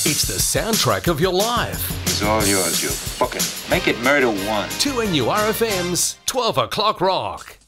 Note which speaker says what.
Speaker 1: It's the soundtrack of your life.
Speaker 2: It's all yours, you book it. Make it Murder One.
Speaker 1: 2NURFM's 12 O'Clock Rock.